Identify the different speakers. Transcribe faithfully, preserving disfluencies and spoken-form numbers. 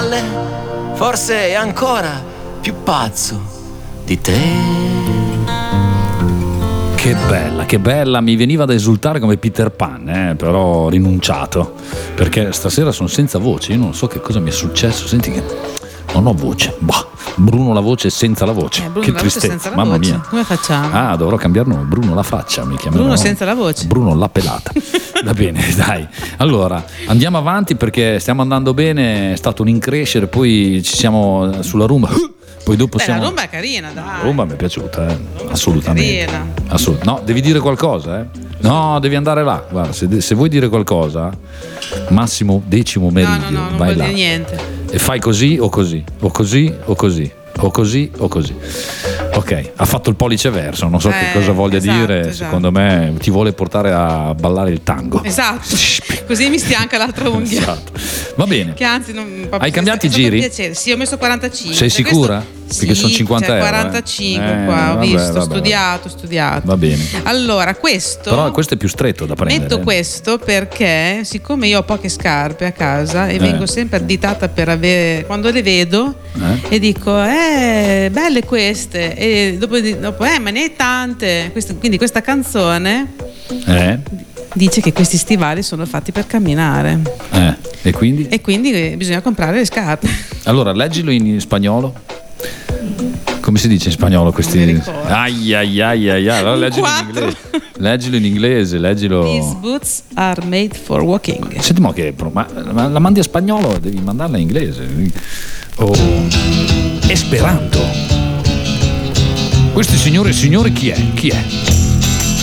Speaker 1: spalle, forse è ancora più pazzo di te.
Speaker 2: Che bella, che bella, mi veniva da esultare come Peter Pan, eh, però ho rinunciato, perché stasera sono senza voce, io non so che cosa mi è successo, senti che non ho voce, bah, Bruno la voce senza la voce,
Speaker 3: eh, Bruno
Speaker 2: che
Speaker 3: la
Speaker 2: tristezza,
Speaker 3: voce senza la
Speaker 2: mamma
Speaker 3: voce.
Speaker 2: mia.
Speaker 3: Come facciamo?
Speaker 2: Ah, dovrò cambiare nome, Bruno la faccia, mi chiamerò.
Speaker 3: Bruno senza la voce.
Speaker 2: Bruno la pelata. Va bene, dai. Allora, andiamo avanti perché stiamo andando bene, è stato un increscere, poi ci siamo sulla rumba. Poi dopo
Speaker 3: Beh,
Speaker 2: siamo...
Speaker 3: la rumba è carina, dai.
Speaker 2: La rumba mi è piaciuta, eh. Assolutamente.
Speaker 3: Carina.
Speaker 2: Assolut- no, devi dire qualcosa, eh. No, devi andare là. Guarda, se, se vuoi dire qualcosa, Massimo Decimo Meridio,
Speaker 3: no, no, no, non
Speaker 2: vai
Speaker 3: vuol
Speaker 2: là.
Speaker 3: dire niente.
Speaker 2: E fai così o così, o così o così, o così o così. Ok, ha fatto il pollice verso, non so
Speaker 3: Eh,
Speaker 2: che cosa voglia
Speaker 3: esatto,
Speaker 2: dire,
Speaker 3: esatto.
Speaker 2: secondo me ti vuole portare a ballare il tango.
Speaker 3: Esatto, così mi stianca l'altra unghia.
Speaker 2: Esatto. Va bene.
Speaker 3: Che anzi non, proprio
Speaker 2: Hai cambiato i
Speaker 3: è stato un
Speaker 2: giri?
Speaker 3: piacere. Sì, ho messo quarantacinque.
Speaker 2: Sei
Speaker 3: Per
Speaker 2: sicura?
Speaker 3: questo-
Speaker 2: Perché
Speaker 3: sì,
Speaker 2: sono cinquanta
Speaker 3: c'è
Speaker 2: euro, eh.
Speaker 3: quarantacinque
Speaker 2: Eh,
Speaker 3: qua, ho
Speaker 2: vabbè,
Speaker 3: visto,
Speaker 2: vabbè,
Speaker 3: studiato, studiato.
Speaker 2: Va bene.
Speaker 3: Allora, questo
Speaker 2: Però questo è più stretto da prendere.
Speaker 3: metto questo perché siccome io ho poche scarpe a casa e
Speaker 2: Eh.
Speaker 3: vengo sempre additata per avere, quando le vedo
Speaker 2: Eh?
Speaker 3: e dico eh belle queste, e dopo, dopo eh ma ne hai tante. Questo- quindi questa canzone
Speaker 2: Eh?
Speaker 3: dice che questi stivali sono fatti per camminare
Speaker 2: Eh. E quindi?
Speaker 3: e quindi eh, bisogna comprare le scarpe.
Speaker 2: Allora, leggilo in spagnolo. Come si dice in spagnolo questi?
Speaker 3: Non mi ricordo.
Speaker 2: Ai ai ai ai ai. Allora,
Speaker 3: Un
Speaker 2: leggilo in
Speaker 3: quattro.
Speaker 2: inglese. Leggilo in inglese, leggilo.
Speaker 3: These boots are made for walking.
Speaker 2: Senti, ma che ma, ma la mandi a spagnolo, devi mandarla in inglese. Oh. Esperanto. Questi signore e signori chi è? Chi è?